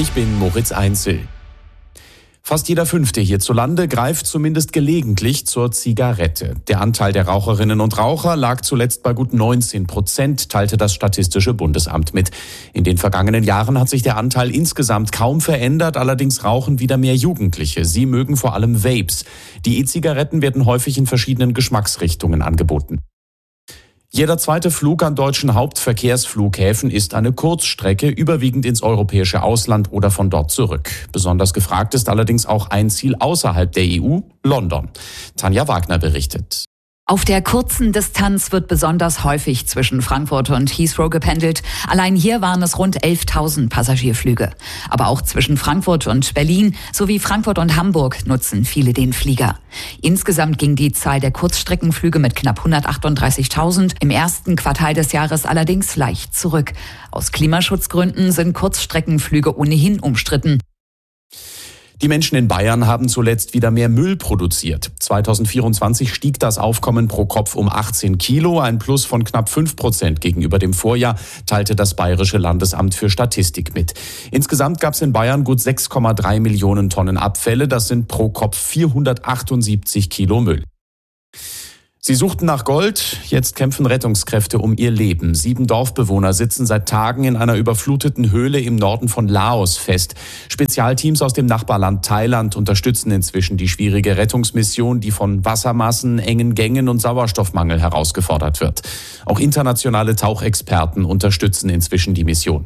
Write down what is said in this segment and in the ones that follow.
Ich bin Moritz Einzel. Fast jeder Fünfte hierzulande greift zumindest gelegentlich zur Zigarette. Der Anteil der Raucherinnen und Raucher lag zuletzt bei gut 19%, teilte das Statistische Bundesamt mit. In den vergangenen Jahren hat sich der Anteil insgesamt kaum verändert, allerdings rauchen wieder mehr Jugendliche. Sie mögen vor allem Vapes. Die E-Zigaretten werden häufig in verschiedenen Geschmacksrichtungen angeboten. Jeder zweite Flug an deutschen Hauptverkehrsflughäfen ist eine Kurzstrecke, überwiegend ins europäische Ausland oder von dort zurück. Besonders gefragt ist allerdings auch ein Ziel außerhalb der EU, London. Tanja Wagner berichtet. Auf der kurzen Distanz wird besonders häufig zwischen Frankfurt und Heathrow gependelt. Allein hier waren es rund 11.000 Passagierflüge. Aber auch zwischen Frankfurt und Berlin sowie Frankfurt und Hamburg nutzen viele den Flieger. Insgesamt ging die Zahl der Kurzstreckenflüge mit knapp 138.000 im ersten Quartal des Jahres allerdings leicht zurück. Aus Klimaschutzgründen sind Kurzstreckenflüge ohnehin umstritten. Die Menschen in Bayern haben zuletzt wieder mehr Müll produziert. 2024 stieg das Aufkommen pro Kopf um 18 Kilo, ein Plus von knapp 5% gegenüber dem Vorjahr, teilte das Bayerische Landesamt für Statistik mit. Insgesamt gab es in Bayern gut 6,3 Millionen Tonnen Abfälle, das sind pro Kopf 478 Kilo Müll. Sie suchten nach Gold, jetzt kämpfen Rettungskräfte um ihr Leben. 7 Dorfbewohner sitzen seit Tagen in einer überfluteten Höhle im Norden von Laos fest. Spezialteams aus dem Nachbarland Thailand unterstützen inzwischen die schwierige Rettungsmission, die von Wassermassen, engen Gängen und Sauerstoffmangel herausgefordert wird. Auch internationale Tauchexperten unterstützen inzwischen die Mission.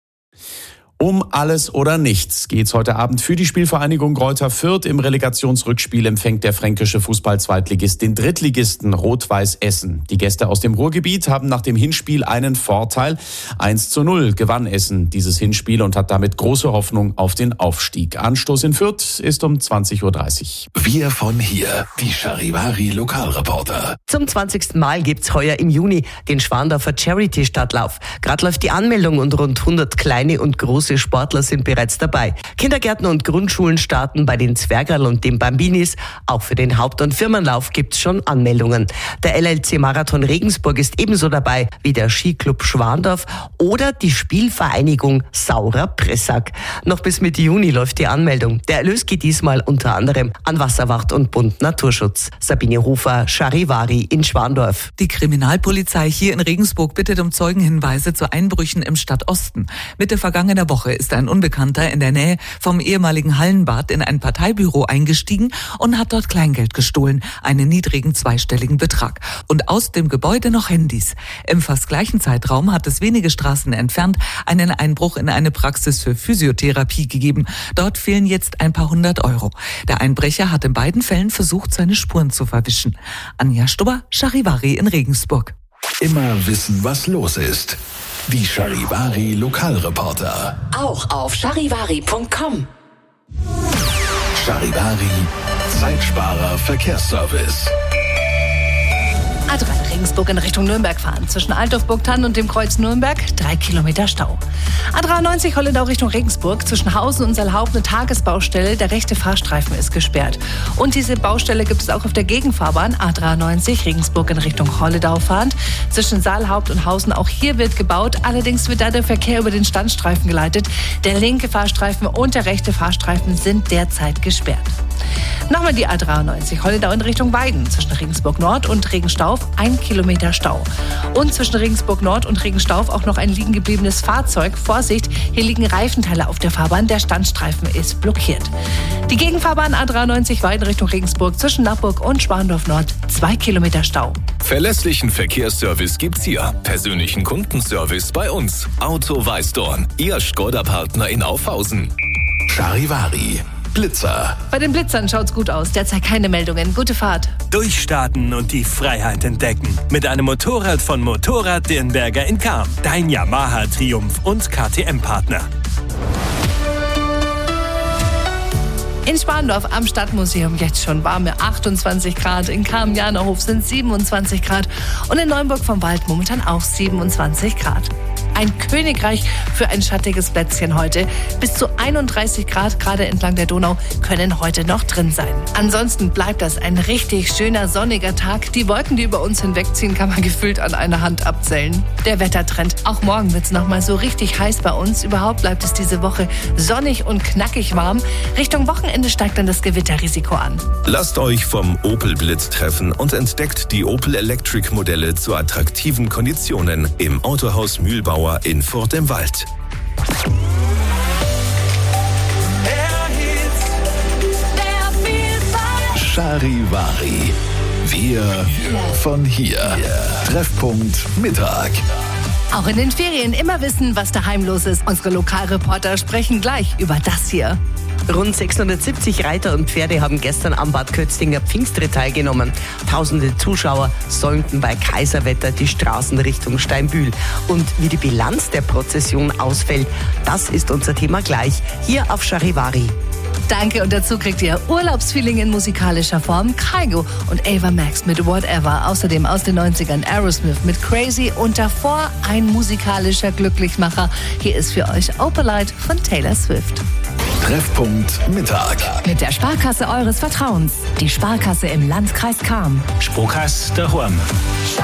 Um alles oder nichts geht's heute Abend für die Spielvereinigung Greuther Fürth. Im Relegationsrückspiel empfängt der fränkische Fußball-Zweitligist den Drittligisten Rot-Weiß Essen. Die Gäste aus dem Ruhrgebiet haben nach dem Hinspiel einen Vorteil. 1:0 gewann Essen dieses Hinspiel und hat damit große Hoffnung auf den Aufstieg. Anstoß in Fürth ist um 20.30 Uhr. Wir von hier, die Charivari Lokalreporter. Zum 20. Mal gibt's heuer im Juni den Schwandorfer Charity-Stadtlauf. Gerade läuft die Anmeldung und rund 100 kleine und große Sportler sind bereits dabei. Kindergärten und Grundschulen starten bei den Zwergerl und den Bambinis. Auch für den Haupt- und Firmenlauf gibt's schon Anmeldungen. Der LLC Marathon Regensburg ist ebenso dabei wie der Skiclub Schwandorf oder die Spielvereinigung Saurer Pressack. Noch bis Mitte Juni läuft die Anmeldung. Der Erlös geht diesmal unter anderem an Wasserwacht und Bund Naturschutz. Sabine Hofer, Charivari in Schwandorf. Die Kriminalpolizei hier in Regensburg bittet um Zeugenhinweise zu Einbrüchen im Stadtosten. Mitte vergangener Woche ist ein Unbekannter in der Nähe vom ehemaligen Hallenbad in ein Parteibüro eingestiegen und hat dort Kleingeld gestohlen, einen niedrigen zweistelligen Betrag. Und aus dem Gebäude noch Handys. Im fast gleichen Zeitraum hat es wenige Straßen entfernt einen Einbruch in eine Praxis für Physiotherapie gegeben. Dort fehlen jetzt ein paar 100 Euro. Der Einbrecher hat in beiden Fällen versucht, seine Spuren zu verwischen. Anja Stubber, Charivari in Regensburg. Immer wissen, was los ist. Die Charivari Lokalreporter. Auch auf charivari.com. Charivari Zeitsparer Verkehrsservice. A3 Regensburg in Richtung Nürnberg fahren. Zwischen Altdorf-Burgthann und dem Kreuz Nürnberg 3 Kilometer Stau. A93 Holledau Richtung Regensburg. Zwischen Hausen und Saalhaupt eine Tagesbaustelle. Der rechte Fahrstreifen ist gesperrt. Und diese Baustelle gibt es auch auf der Gegenfahrbahn A93 Regensburg in Richtung Holledau fahrend. Zwischen Saalhaupt und Hausen auch hier wird gebaut. Allerdings wird da der Verkehr über den Standstreifen geleitet. Der linke Fahrstreifen und der rechte Fahrstreifen sind derzeit gesperrt. Nochmal die A93 Holledau in Richtung Weiden. Zwischen Regensburg Nord und Regenstauf 1 Kilometer Stau. Und zwischen Regensburg Nord und Regenstauf auch noch ein liegen gebliebenes Fahrzeug. Vorsicht, hier liegen Reifenteile auf der Fahrbahn. Der Standstreifen ist blockiert. Die Gegenfahrbahn A93 Weiden Richtung Regensburg zwischen Nappburg und Schwandorf Nord 2 Kilometer Stau. Verlässlichen Verkehrsservice gibt's hier. Persönlichen Kundenservice bei uns. Auto Weißdorn, Ihr Škoda-Partner in Aufhausen. Charivari. Blitzer. Bei den Blitzern schaut's gut aus. Derzeit keine Meldungen. Gute Fahrt. Durchstarten und die Freiheit entdecken. Mit einem Motorrad von Motorrad Dirnberger in Cham. Dein Yamaha Triumph und KTM-Partner. In Spandorf am Stadtmuseum jetzt schon warme 28 Grad. In Cham-Janerhof sind 27 Grad. Und in Neunburg vom Wald momentan auch 27 Grad. Ein Königreich für ein schattiges Plätzchen heute. Bis zu 31 Grad, gerade entlang der Donau, können heute noch drin sein. Ansonsten bleibt das ein richtig schöner sonniger Tag. Die Wolken, die über uns hinwegziehen, kann man gefühlt an einer Hand abzählen. Der Wettertrend. Auch morgen wird es nochmal so richtig heiß bei uns. Überhaupt bleibt es diese Woche sonnig und knackig warm. Richtung Wochenende steigt dann das Gewitterrisiko an. Lasst euch vom Opel Blitz treffen und entdeckt die Opel Electric Modelle zu attraktiven Konditionen im Autohaus Mühlbauer in Furt im Wald. Charivari. Wir von hier. Treffpunkt Mittag. Auch in den Ferien immer wissen, was daheim los ist. Unsere Lokalreporter sprechen gleich über das hier. Rund 670 Reiter und Pferde haben gestern am Bad Kötzinger Pfingstre teilgenommen. Tausende Zuschauer säumten bei Kaiserwetter die Straßen Richtung Steinbühl. Und wie die Bilanz der Prozession ausfällt, das ist unser Thema gleich hier auf Charivari. Danke, und dazu kriegt ihr Urlaubsfeeling in musikalischer Form. Kygo und Ava Max mit Whatever. Außerdem aus den 90ern Aerosmith mit Crazy und davor ein musikalischer Glücklichmacher. Hier ist für euch Opalite von Taylor Swift. Treffpunkt Mittag. Mit der Sparkasse eures Vertrauens. Die Sparkasse im Landkreis Cham. Sparkasse daheim.